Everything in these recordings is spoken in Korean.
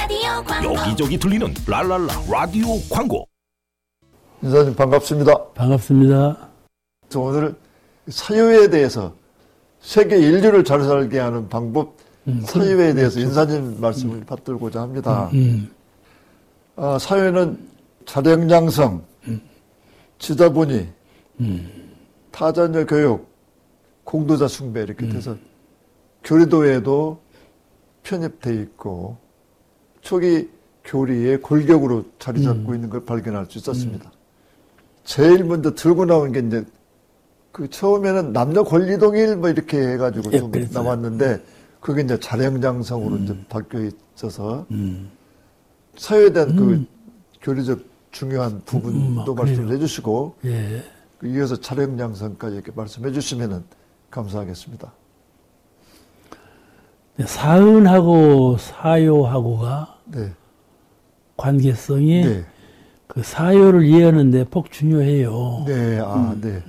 여기저기 들리는 랄랄라 라디오 광고. 인사님 반갑습니다. 반갑습니다. 저 오늘 사유에 대해서 세계 인류를 잘 살게 하는 방법, 사유에 대해서 인사님 말씀을 받들고자 합니다. 사유는 자력양성, 지자본의, 타자녀 교육, 공도자 숭배 이렇게 돼서 교리도에도 편입되어 있고 초기 교리의 골격으로 자리 잡고 있는 걸 발견할 수 있었습니다. 제일 먼저 들고 나온 게 이제 그 처음에는 남녀 권리동일 뭐 이렇게 해가지고 좀 그랬어요. 나왔는데 그게 이제 자력양성으로 이제 바뀌어 있어서 사회에 대한 그 교리적 중요한 부분도 말씀해 주시고 예. 이어서 자력양성까지 이렇게 말씀해 주시면은 감사하겠습니다. 사은하고 사요하고가 네. 관계성이 네. 그 사요를 이해하는데 폭 중요해요. 네. 네.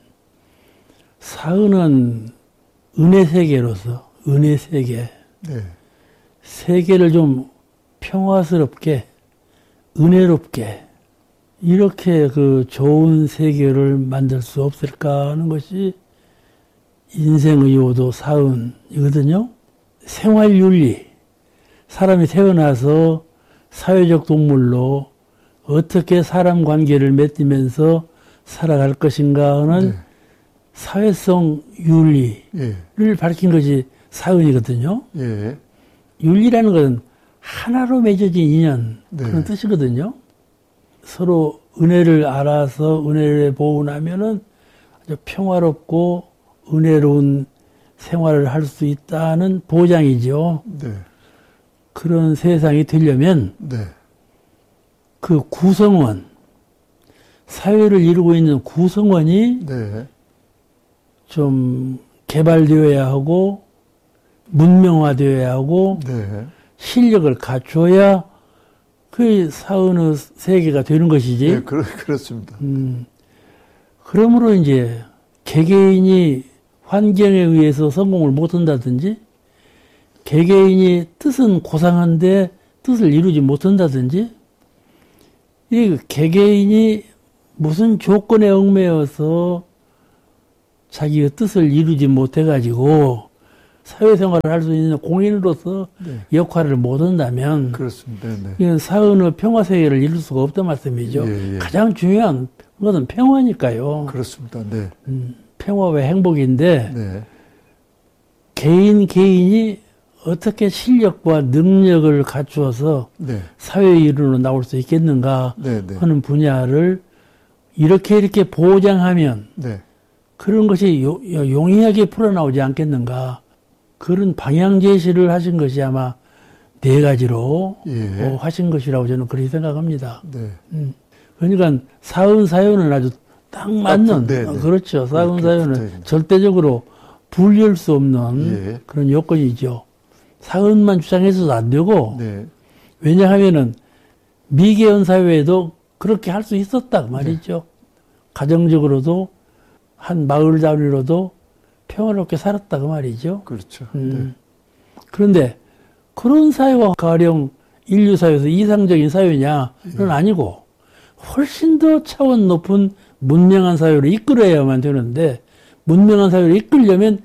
사은은 은혜 세계로서 은혜 세계, 네. 세계를 좀 평화스럽게 은혜롭게 이렇게 그 좋은 세계를 만들 수 없을까 하는 것이 인생의 요도 사은이거든요. 생활윤리, 사람이 태어나서 사회적 동물로 어떻게 사람 관계를 맺으면서 살아갈 것인가 하는 네. 사회성 윤리를 밝힌 것이 사은이거든요. 예. 윤리라는 것은 하나로 맺어진 인연 네. 그런 뜻이거든요. 서로 은혜를 알아서 은혜를 보은하면은 아주 평화롭고 은혜로운 생활을 할 수 있다는 보장이죠. 네. 그런 세상이 되려면 네. 그 구성원, 사회를 이루고 있는 구성원이 네. 좀 개발되어야 하고 문명화되어야 하고 네. 실력을 갖춰야 그 사은의 세계가 되는 것이지. 네. 그렇습니다. 그러므로 이제 개개인이 환경에 의해서 성공을 못한다든지 개개인이 뜻은 고상한데 뜻을 이루지 못한다든지 이 개개인이 무슨 조건에 얽매여서 자기의 뜻을 이루지 못해가지고 사회생활을 할 수 있는 공인으로서 네. 역할을 못한다면 그렇습니다. 네. 이건 사은의 평화세계를 이룰 수가 없단 말씀이죠. 예. 가장 중요한 것은 평화니까요. 그렇습니다. 네. 평화와 행복인데 네. 개인이 어떻게 실력과 능력을 갖추어서 네. 사회 일원으로 나올 수 있겠는가 네. 네. 하는 분야를 이렇게 보장하면 네. 그런 것이 용이하게 풀어나오지 않겠는가. 그런 방향 제시를 하신 것이 아마 네 가지로 예. 하신 것이라고 저는 그렇게 생각합니다. 네. 그러니까 사은사요는 아주 딱 맞는 네. 그렇죠. 사은사요는 붙어있는. 절대적으로 분리할 수 없는 예. 그런 요건이죠. 사은만 주장해서도 안 되고 네. 왜냐하면은 미개연 사회에도 그렇게 할 수 있었다 말이죠. 가정적으로도 한 마을 단위로도 평화롭게 살았다 그 말이죠. 그렇죠. 네. 그런데 그런 사회가 가령 인류 사회에서 이상적인 사회냐는 아니고 훨씬 더 차원 높은 문명한 사회로 이끌어야만 되는데 문명한 사회로 이끌려면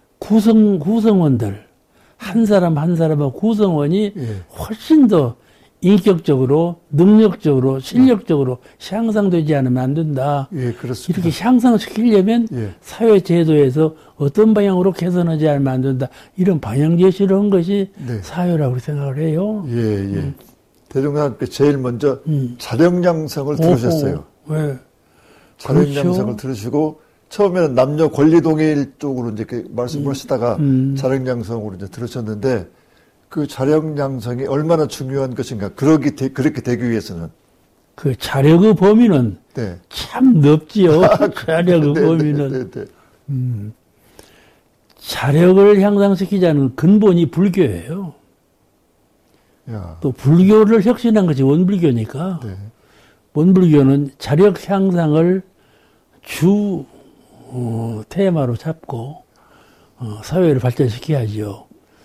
구성원들 한 사람 한 사람의 구성원이 예. 훨씬 더 인격적으로 능력적으로 실력적으로 향상되지 않으면 안 된다. 예, 그렇습니다. 이렇게 향상시키려면 예. 사회 제도에서 어떤 방향으로 개선하지 않으면 안 된다. 이런 방향 제시를 한 것이 네. 사회라고 생각을 해요. 예. 대중사한테 제일 먼저 자력양성을 들으셨어요. 왜? 자력양성을 그렇죠. 들으시고 처음에는 남녀 권리동일 쪽으로 이제 이렇게 말씀하시다가 자력양성으로 이제 들으셨는데 그 자력양성이 얼마나 중요한 것인가 그렇게 되기 위해서는 그 자력의 범위는 네. 참 넓지요. 자력의 범위는. 네. 자력을 향상시키자는 근본이 불교예요. 야. 또 불교를 혁신한 것이 원불교니까 네. 원불교는 자력 향상을 주 테마로 잡고 사회를 발전시켜야죠.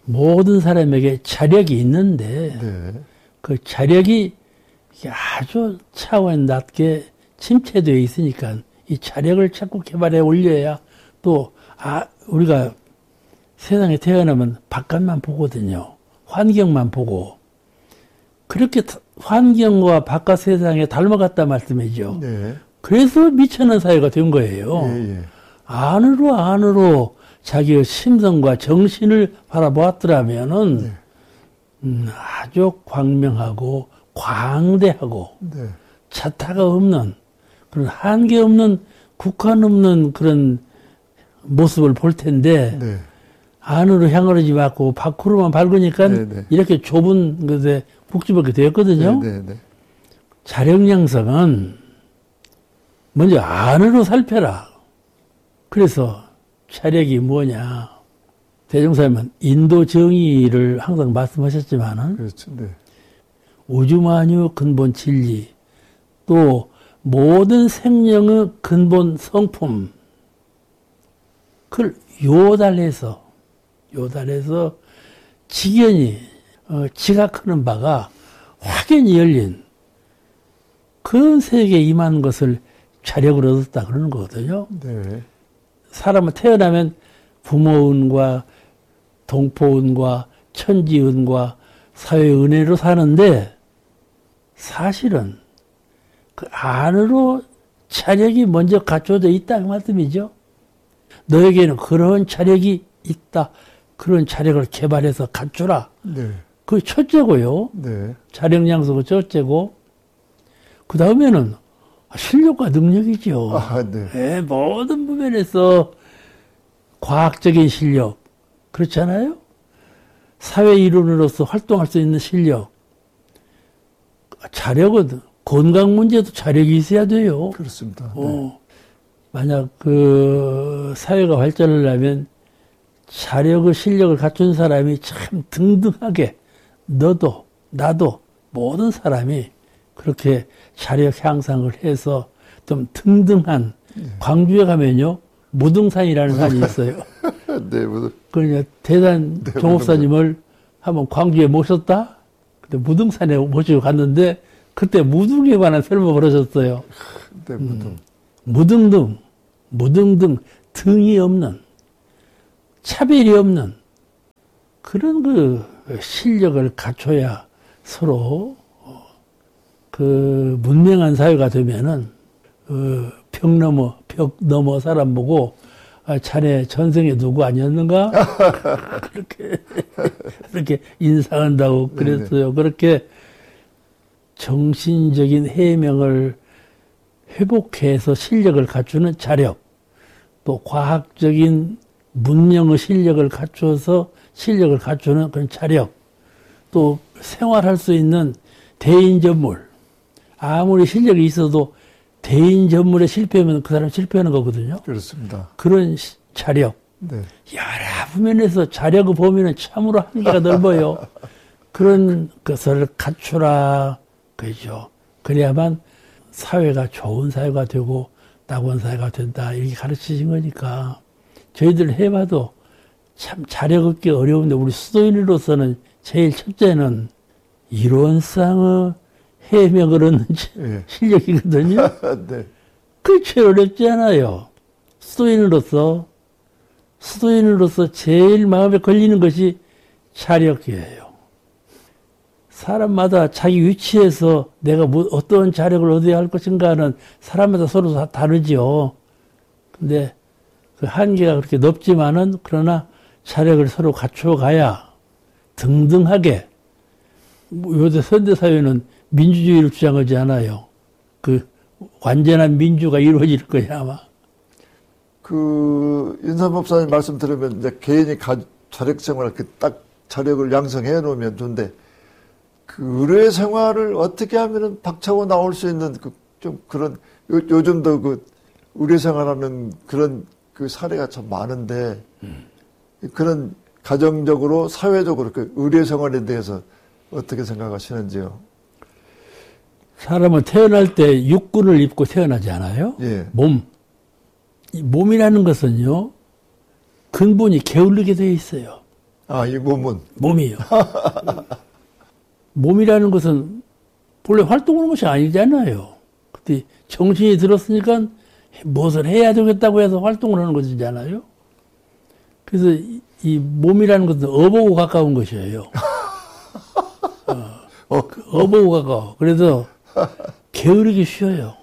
모든 사람에게 자력이 있는데 네. 그 자력이 이게 아주 차원 낮게 침체되어 있으니까 이 자력을 자꾸 개발해 올려야 또 우리가 세상에 태어나면 바깥만 보거든요. 환경만 보고. 그렇게 환경과 바깥 세상에 닮아갔다 말씀이죠. 네. 그래서 미천한 사회가 된 거예요. 예, 예. 안으로 자기의 심성과 정신을 바라보았더라면은 아주 광명하고 광대하고 네. 자타가 없는 그런 한계 없는 국한 없는 그런 모습을 볼 텐데 네. 안으로 향하지 않고 밖으로만 밝으니까 네, 네. 이렇게 좁은 것에 북집하게 되었거든요. 네, 네, 네. 자력양성은 먼저 안으로 살펴라. 그래서 자력이 뭐냐. 대종사님은 인도 정의를 항상 말씀하셨지만은 그렇죠. 네. 우주만유 근본 진리 또 모든 생명의 근본 성품 그걸 요달해서 직연히 지각하는 바가 확연히 열린 그런 세계에 임한 것을 자력을 얻었다 그러는 거거든요. 네. 사람은 태어나면 부모은과 동포은과 천지은과 사회의 은혜로 사는데 사실은 그 안으로 자력이 먼저 갖춰져 있다 그 말씀이죠. 너에게는 그런 자력이 있다. 그런 자력을 개발해서 갖추라. 네. 그게 첫째고요. 네. 자력 양성은 첫째고 그 다음에는 실력과 능력이죠. 아, 네. 네, 모든 부분에서 과학적인 실력 그렇잖아요. 사회 일원으로서 활동할 수 있는 실력. 자력은 건강 문제도 자력이 있어야 돼요. 그렇습니다. 네. 만약 그 사회가 발전을 하면 자력의 실력을 갖춘 사람이 참 등등하게 너도 나도 모든 사람이 그렇게 자력 향상을 해서 좀 등등한 광주에 가면요 무등산이라는 산이 있어요. 네, 무등. 그러니까 대단 네, 종업사님을 한번 광주에 모셨다. 근데 무등산에 모시고 갔는데 그때 무등에 관한 설명을 벌어졌어요. 네, 무등. 무등등 등이 없는 차별이 없는 그런 그 실력을 갖춰야 서로 그 문명한 사회가 되면은 벽 넘어 사람 보고 자네 전생에 누구 아니었는가 그렇게 인사한다고 그랬어요. 네네. 그렇게 정신적인 해명을 회복해서 실력을 갖추는 자력, 또 과학적인 문명의 실력을 갖추어서 실력을 갖추는 그런 자력, 또 생활할 수 있는 대인전물. 아무리 실력이 있어도 대인전물에 실패하면 그 사람 실패하는 거거든요. 그렇습니다. 그런 자력. 네. 여러 부면에서 자력의 범위는 참으로 한계가 넓어요. 그런 것을 갖추라. 그죠. 그래야만 사회가 좋은 사회가 되고 낙원 사회가 된다. 이렇게 가르치신 거니까. 저희들 해봐도 참 자력 얻기 어려운데 우리 수도인으로서는 제일 첫째는 이론상의 해명을 얻는 네. 실력이거든요. 네. 그게 제일 어렵지 않아요. 수도인으로서 제일 마음에 걸리는 것이 자력이에요. 사람마다 자기 위치에서 내가 어떤 자력을 얻어야 할 것인가는 사람마다 서로 다 다르지요. 근데 그 한계가 그렇게 넓지만은 그러나 자력을 서로 갖추어 가야 등등하게 요새 현대사회는 민주주의를 주장하지 않아요. 그 완전한 민주가 이루어질 거야 아마. 그 윤삼 목사님 말씀 들으면 이제 개인이 자력 생활 딱 자력을 양성해 놓으면 좋은데 그 의뢰 생활을 어떻게 하면은 박차고 나올 수 있는 좀 그런 요즘도 그 의뢰 생활하는 그런 그 사례가 참 많은데 그런 가정적으로 사회적으로 그 의뢰 생활에 대해서 어떻게 생각하시는지요? 사람은 태어날 때 육군을 입고 태어나지 않아요? 예. 이 몸이라는 것은요, 근본이 게을르게 되어 있어요. 아, 이 몸은? 몸이요. 몸이라는 것은 본래 활동하는 것이 아니잖아요. 근데 정신이 들었으니까 무엇을 해야 되겠다고 해서 활동을 하는 것이잖아요. 그래서 이 몸이라는 것은 업하고 가까운 것이에요. 업하고 가까워. 그래서 게으르기 쉬워요.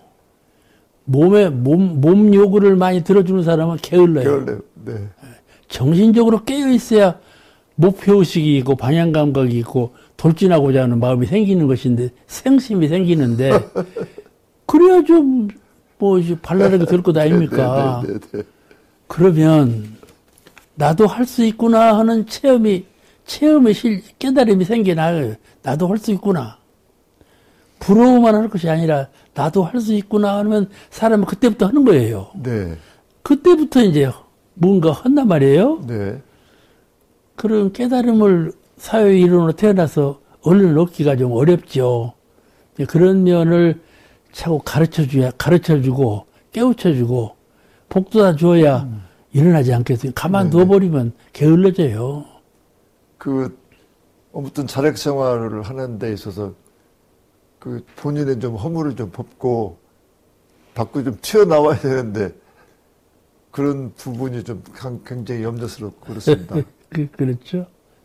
몸 요구를 많이 들어주는 사람은 게을러요. 게을러요. 네. 정신적으로 깨어 있어야 목표의식이 있고 방향 감각이 있고 돌진하고자 하는 마음이 생기는 것인데 생심이 생기는데 그래야 좀 뭐 발랄하게 될 것 아닙니까? 그러면 나도 할 수 있구나 하는 체험의 깨달음이 생겨나요. 나도 할 수 있구나. 부러워만 할 것이 아니라 나도 할 수 있구나 하면 사람은 그때부터 하는 거예요. 네. 그때부터 이제 뭔가 한단 말이에요. 네. 그런 깨달음을 사회 이론으로 태어나서 얼른 얻기가 좀 어렵죠. 그런 면을 자꾸 가르쳐주고 깨우쳐주고 복돋아 주어야 일어나지 않겠어요. 가만 둬버리면 게을러져요. 아무튼 자력 생활을 하는 데 있어서 본인의 좀 허물을 좀 벗고 밖으로 좀 튀어나와야 되는데 그런 부분이 좀 굉장히 염려스럽고 그렇습니다. 그렇죠.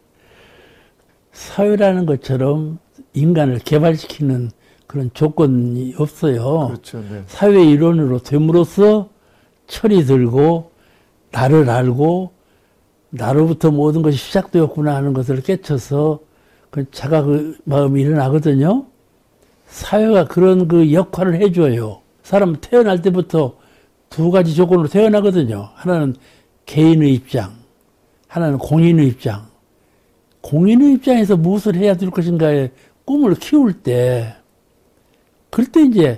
사회라는 것처럼 인간을 개발시키는 그런 조건이 없어요. 그렇죠. 네. 사회 일원으로 됨으로써 철이 들고 나를 알고 나로부터 모든 것이 시작되었구나 하는 것을 깨쳐서 그 자각 마음이 일어나거든요. 사회가 그런 그 역할을 해줘요. 사람은 태어날 때부터 두 가지 조건으로 태어나거든요. 하나는 개인의 입장, 하나는 공인의 입장. 공인의 입장에서 무엇을 해야 될 것인가에 꿈을 키울 때, 그럴 때 이제,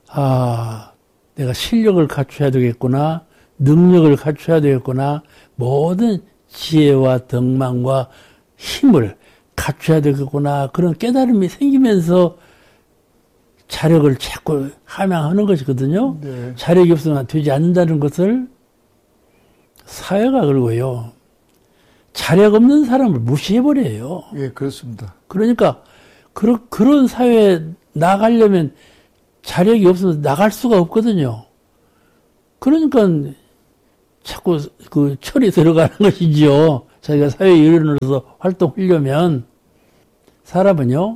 내가 실력을 갖춰야 되겠구나, 능력을 갖춰야 되겠구나, 모든 지혜와 덕망과 힘을 갖춰야 되겠구나, 그런 깨달음이 생기면서 자력을 자꾸 함양하는 것이거든요. 네. 자력이 없으면 되지 않는다는 것을 사회가 그러고요. 자력 없는 사람을 무시해버려요. 예, 그렇습니다. 그러니까 그런 사회에 나가려면 자력이 없어서 나갈 수가 없거든요. 그러니까 자꾸 그 철이 들어가는 것이지요. 자기가 사회 일원으로서 활동하려면 사람은요.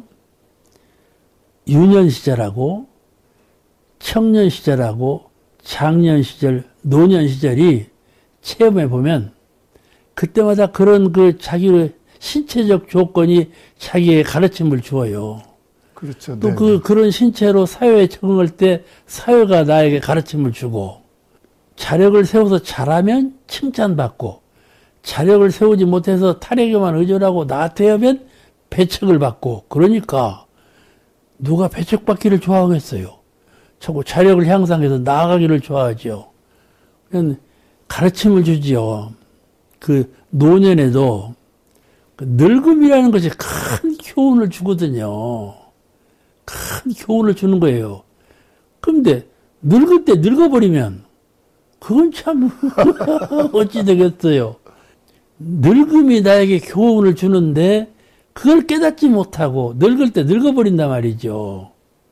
유년 시절하고 청년 시절하고 장년 시절, 노년 시절이 체험해 보면 그때마다 그런 자기의 신체적 조건이 자기의 가르침을 주어요. 그렇죠. 또 네. 그런 신체로 사회에 적응할 때 사회가 나에게 가르침을 주고 자력을 세워서 잘하면 칭찬받고 자력을 세우지 못해서 타력에만 의존하고 나태하면 배척을 받고 그러니까 누가 배척받기를 좋아하겠어요. 자꾸 자력을 향상해서 나아가기를 좋아하죠. 그냥 가르침을 주지요. 그 노년에도 그 늙음이라는 것이 큰 교훈을 주거든요. 큰 교훈을 주는 거예요. 그런데 늙을 때 늙어버리면 그건 참 어찌 되겠어요. 늙음이 나에게 교훈을 주는데 그걸 깨닫지 못하고 늙을 때 늙어버린단 말이죠.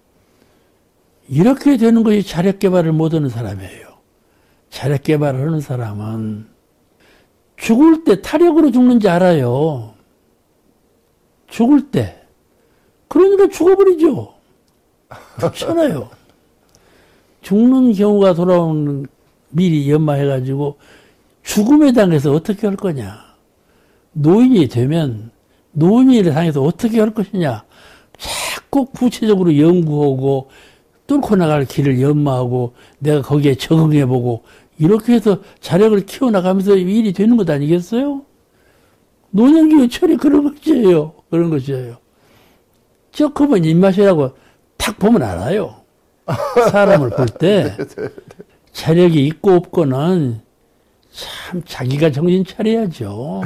이렇게 되는 것이 자력 개발을 못하는 사람이에요. 자력 개발을 하는 사람은 죽을 때 타력으로 죽는지 알아요. 죽을 때. 그러니까 죽어버리죠. 그렇잖아요. 죽는 경우가 돌아오는 미리 연마해가지고 죽음에 당해서 어떻게 할 거냐. 노인이 되면 노인을 당해서 어떻게 할 것이냐. 자꾸 구체적으로 연구하고 뚫고 나갈 길을 연마하고 내가 거기에 적응해보고 이렇게 해서 자력을 키워나가면서 일이 되는 것 아니겠어요? 노년기의 철이 그런 것이에요. 그런 것이에요. 조금은 입맛이라고 탁 보면 알아요. 사람을 볼 때 자력이 있고 없고는 참 자기가 정신 차려야죠.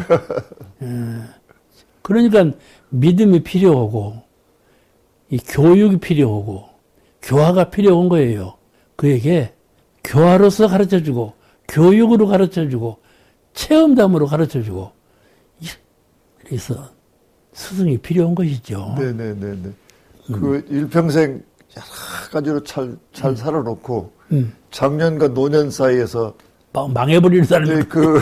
그러니까 믿음이 필요하고 이 교육이 필요하고 교화가 필요한 거예요. 그에게 교화로서 가르쳐주고 교육으로 가르쳐주고 체험담으로 가르쳐주고 그래서 스승이 필요한 것이죠. 네네네네. 그 일평생 여러 가지로 잘 살아놓고 작년과 노년 사이에서 망해버리는 사람이 그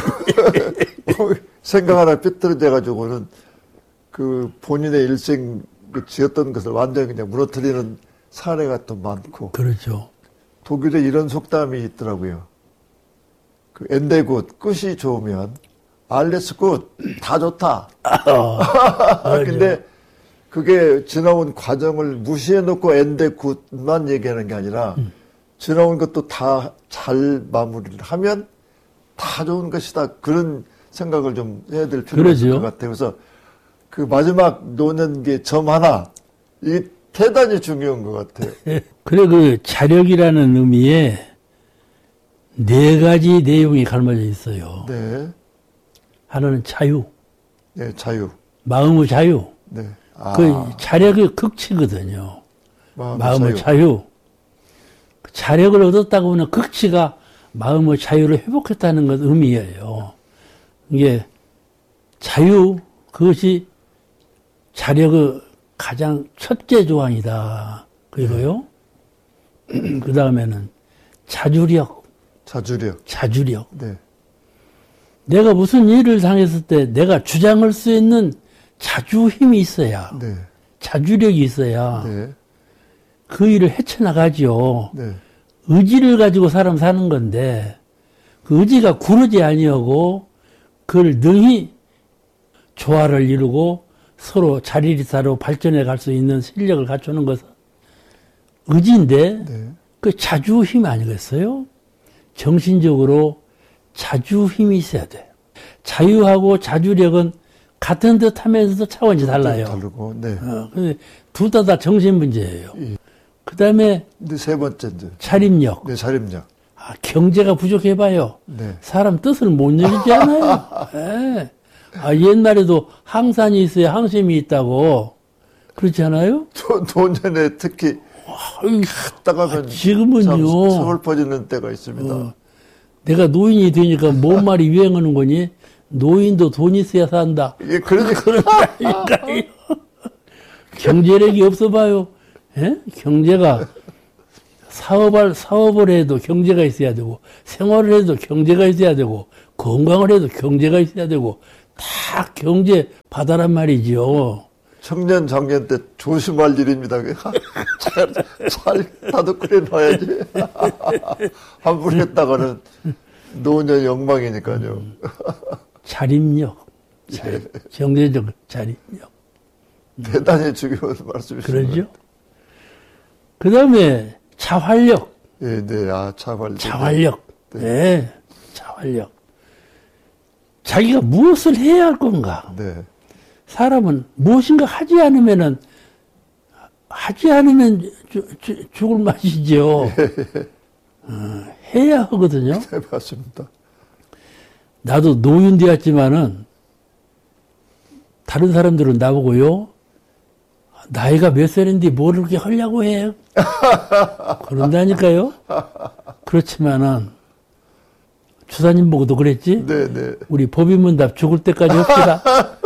생각 하나 삐뚤어져 가지고는 그 본인의 일생 그 지었던 것을 완전히 그냥 무너뜨리는 사례가 또 많고. 그렇죠. 독일에 이런 속담이 있더라고요. 그 엔데굿 끝이 좋으면 알레스 굿다 좋다. 근데 그게 지나온 과정을 무시해놓고 엔데굿만 얘기하는 게 아니라 지나온 것도 다 잘 마무리를 하면 다 좋은 것이다. 그런 생각을 좀 해야 될 필요가 있을 것 같아요. 그래서 그 마지막 노는 게 점 하나, 이게 대단히 중요한 것 같아요. 그래, 그 자력이라는 의미에 4가지 내용이 갈라져 있어요. 네. 하나는 자유. 네, 자유. 마음의 자유. 네. 그 자력의 극치거든요. 마음의 자유. 자력을 얻었다고 하면 극치가 마음의 자유를 회복했다는 것 의미예요. 이게 자유, 그것이 자력의 가장 첫째 조항이다. 그리고요. 그 다음에는 자주력. 자주력. 네. 내가 무슨 일을 당했을 때 내가 주장할 수 있는 자주 힘이 있어야. 네. 자주력이 있어야. 네. 그 일을 헤쳐나가죠. 네. 의지를 가지고 사람 사는 건데, 그 의지가 구르지 아니하고, 그걸 능히 조화를 이루고 서로 자리리사로 발전해 갈 수 있는 실력을 갖추는 것은 의지인데, 네. 그 자주 힘 아니겠어요? 정신적으로 자주 힘이 있어야 돼. 자유하고 자주력은 같은 듯 하면서도 차원이 달라요. 다르고, 네. 근데 둘 다 정신 문제예요. 그 다음에. 근데 세 번째, 이제. 차림력. 네, 차림력. 경제가 부족해봐요. 네. 사람 뜻을 못 읽지 않아요. 네. 옛날에도 항산이 있어야 항심이 있다고. 그렇지 않아요? 노년에 특히 갔다가면 지금은요. 서글퍼지는 때가 있습니다. 내가 노인이 되니까 뭔 말이 유행하는 거니? 노인도 돈 있어야 산다. 예, 그러니까요. 경제력이 없어 봐요. 예? 경제가 사업을 해도 경제가 있어야 되고, 생활을 해도 경제가 있어야 되고, 건강을 해도 경제가 있어야 되고, 다 경제 바다란 말이죠. 청년 장년 때 조심할 일입니다. 잘 다독거려 놔야지. 함부로 했다가는 노년 영망이니까요. 자립력. 경제적 자립력. 대단히 중요한 말씀이십니다. 그러죠? 그 다음에 자활력. 네, 자활력. 자활력. 네, 자활력. 자기가 무엇을 해야 할 건가? 네. 사람은 무엇인가 하지 않으면 죽을 맛이죠. 해야 하거든요. 네, 맞습니다. 나도 노인 되었지만은 다른 사람들은 나보고요. 나이가 몇 살인데 뭘 그렇게 하려고 해? 그런다니까요. 그렇지만은 주사님 보고도 그랬지. 네. 우리 법인문답 죽을 때까지 합시다.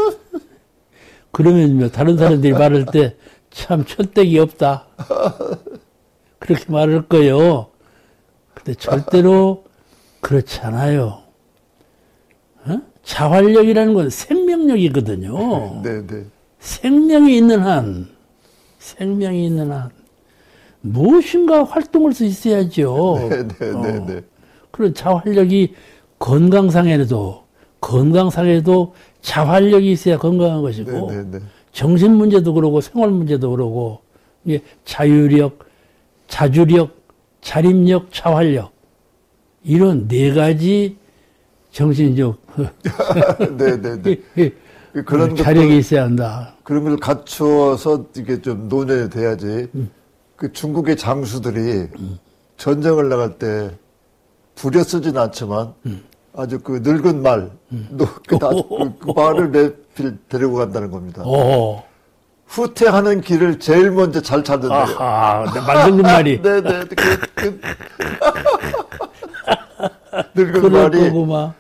그러면 다른 사람들이 말할 때 참 철떡이 없다. 그렇게 말할 거예요. 근데 절대로 그렇지 않아요. 자활력이라는 건 생명력이거든요. 네. 생명이 있는 한 무엇인가 활동할 수 있어야죠. 네. 그런 자활력이 건강상에도 자활력이 있어야 건강한 것이고, 네. 정신 문제도 그러고 생활 문제도 그러고, 이게 자유력, 자주력, 자립력, 자활력 이런 4가지 정신적 네. 그런 자력이 있어야 한다. 그런 걸 갖추어서 이게 좀 노년이 돼야지. 그 중국의 장수들이 전쟁을 나갈 때 부려 쓰진 않지만 아주 그 늙은 말, 그 말을 매필 데리고 간다는 겁니다. 후퇴하는 길을 제일 먼저 잘 찾는다. 아하, 만든 말이. 네. 늙은 말이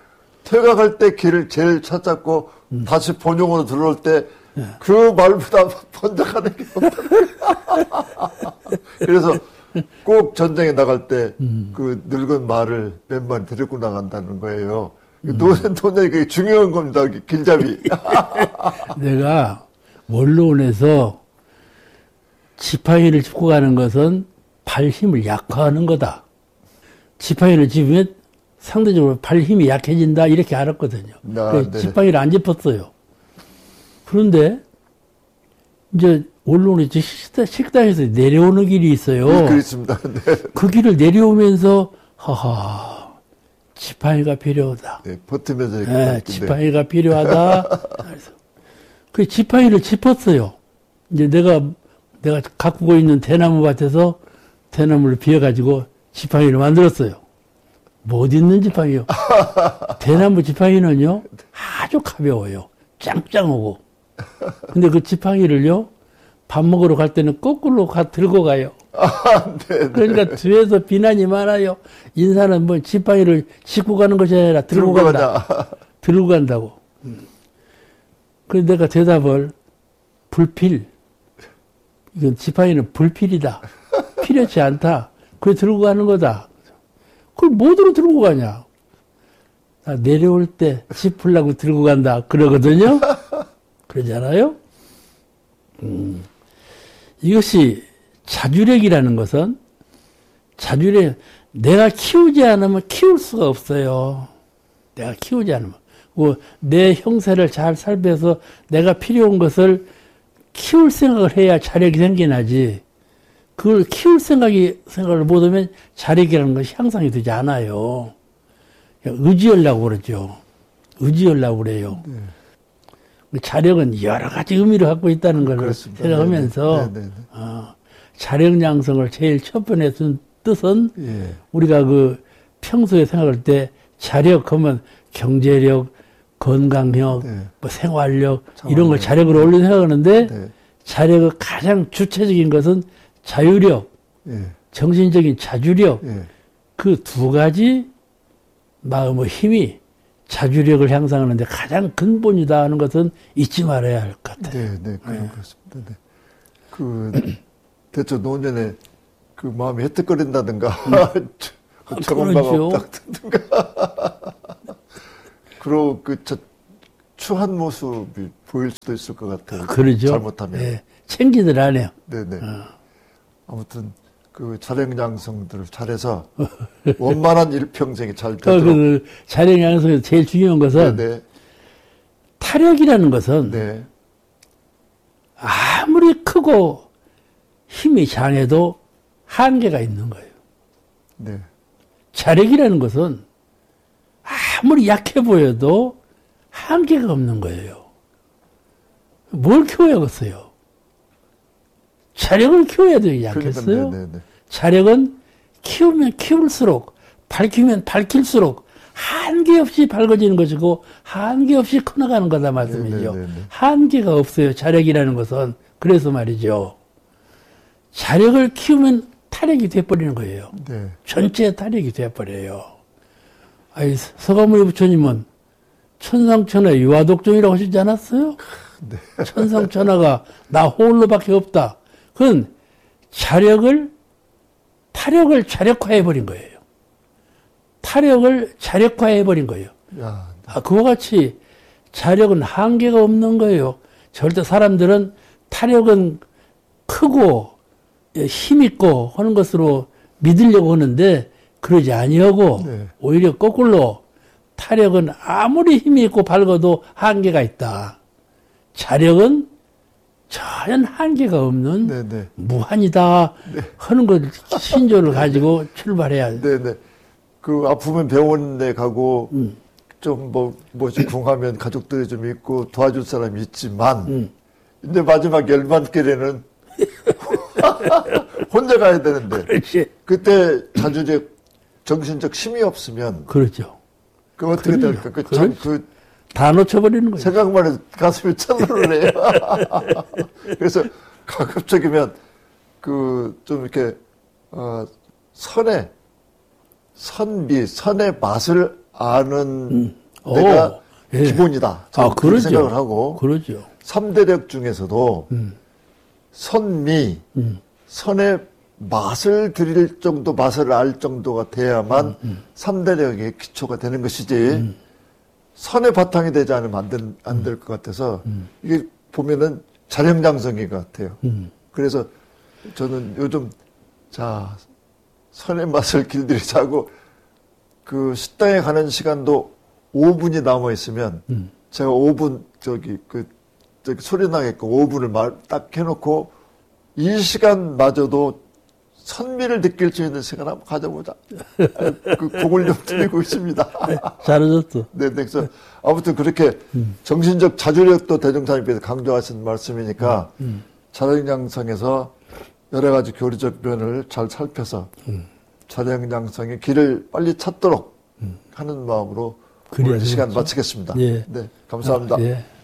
퇴각할 때 길을 제일 찾았고 다시 본용으로 들어올 때 그 말보다 번쩍하는 게 없다. 그래서 꼭 전쟁에 나갈 때 그 늙은 말을 몇 마리 데리고 나간다는 거예요. 노년이 그게 중요한 겁니다. 길잡이. 내가 원로원에서 지팡이를 짚고 가는 것은 발 힘을 약화하는 거다. 지팡이를 짚으면 상대적으로 발 힘이 약해진다 이렇게 알았거든요. 그래서 네. 지팡이를 안 짚었어요. 그런데 이제 원로원에 식당에서 내려오는 길이 있어요. 그렇습니다. 네. 그 길을 내려오면서 하하 지팡이가 필요하다. 네, 버티면서 이렇게. 네, 지팡이가 필요하다. 그래서 그 지팡이를 짚었어요. 이제 내가 가꾸고 있는 대나무 밭에서 대나무를 비워가지고 지팡이를 만들었어요. 못 있는 지팡이요. 대나무 지팡이는요 아주 가벼워요. 짱짱하고. 근데 그 지팡이를요 밥 먹으러 갈 때는 거꾸로 들고 가요. 네, 그러니까 뒤에서 비난이 많아요. 인사는 뭐 지팡이를 싣고 가는 것이 아니라 들고 간다. 들고 간다고. 그래서 내가 대답을 불필. 이건 지팡이는 불필이다. 필요치 않다. 그래 들고 가는 거다. 그걸 뭐로 들고 가냐? 나 내려올 때 짚으려고 들고 간다. 그러거든요. 그러잖아요. 이것이 자주력이라는 것은 내가 키우지 않으면 키울 수가 없어요. 내가 키우지 않으면. 내 형세를 잘 살펴서 내가 필요한 것을 키울 생각을 해야 자력이 생겨나지. 그걸 키울 생각을 못하면 자력이라는 것이 향상이 되지 않아요. 의지하려고 그러죠. 의지하려고 그래요. 네. 자력은 여러 가지 의미를 갖고 있다는 걸 그렇습니다. 생각하면서 네네. 자력 양성을 제일 첫 번째 뜻은 예. 우리가 그 평소에 생각할 때 자력하면 경제력, 건강력, 네. 뭐 생활력 이런 걸 자력으로 올려 생각하는데 네. 자력의 가장 주체적인 것은 자유력, 예. 정신적인 자주력 예. 그 두 가지 마음의 힘이 자주력을 향상하는데 가장 근본이다 하는 것은 잊지 말아야 할 것 같아요. 네, 네, 그렇습니다. 네. 대체 노년에 그 마음이 혜택거린다든가, 저건가가 없다든가, 그리고 추한 모습이 보일 수도 있을 것 같아요. 그러죠. 잘못하면. 네, 챙기들 안 해요. 네네. 아무튼, 자력 양성들을 잘해서, 원만한 일평생이 잘 되도록. 자력 양성에서 제일 중요한 것은, 네네. 타력이라는 것은, 네. 아무리 크고 힘이 장해도 한계가 있는 거예요. 네. 자력이라는 것은 아무리 약해 보여도 한계가 없는 거예요. 뭘 키워야겠어요? 자력을 키워야 되지 않겠어요? 그러니까, 자력은 키우면 키울수록, 밝히면 밝힐수록 한계 없이 밝아지는 것이고 한계 없이 커나가는 거다 말씀이죠. 한계가 없어요. 자력이라는 것은. 그래서 말이죠. 자력을 키우면 타력이 돼버리는 거예요. 네. 전체 타력이 돼버려요. 서가모니 부처님은 천상천하 유화독종이라고 하시지 않았어요? 네. 천상천하가 나 홀로밖에 없다. 그건 타력을 자력화해버린 거예요. 타력을 자력화해버린 거예요. 야, 그와 같이 자력은 한계가 없는 거예요. 절대 사람들은 타력은 크고 힘있고 하는 것으로 믿으려고 하는데 그러지 아니하고 네. 오히려 거꾸로 타력은 아무리 힘이 있고 밝아도 한계가 있다. 자력은 전혀 한계가 없는 네네. 무한이다 하는 것 신조를 가지고 출발해야 돼. 네네. 아프면 병원에 가고 좀 뭐지 궁하면 가족들이 좀 있고 도와줄 사람이 있지만 이제 마지막 열반길에는 혼자 가야 되는데 그렇지. 그때 자주적 정신적 힘이 없으면 그렇죠. 그 어떻게 그럼요. 될까? 다 놓쳐버리는 거죠. 생각만 해도 가슴이 철렁해요. 그래서 가급적이면 좀 이렇게 선의 맛을 아는 내가 예. 기본이다. 아, 그렇게 그러죠. 생각을 하고 그러죠. 3대력 중에서도 선미, 선의 맛을 들일 정도, 맛을 알 정도가 돼야만 3대력의 기초가 되는 것이지 선의 바탕이 되지 않으면 안 될 것 같아서 이게 보면은 자령장성인 것 같아요. 그래서 저는 요즘 자 선의 맛을 길들이자고 그 식당에 가는 시간도 5분이 남아 있으면 제가 5분 저기 소리 나게끔 5분을 딱 해놓고 이 시간마저도 선미를 느낄 수 있는 시간 한번 가져보자. 그 공을 좀 들이고 있습니다. 잘하셨어. 네, 그래서 아무튼 그렇게 정신적 자주력도 대종사님께서 강조하신 말씀이니까 자령양성에서 여러 가지 교리적 면을 잘 살펴서 자령양성의 길을 빨리 찾도록 하는 마음으로 오늘 시간 마치겠습니다. 예. 네, 감사합니다. 예.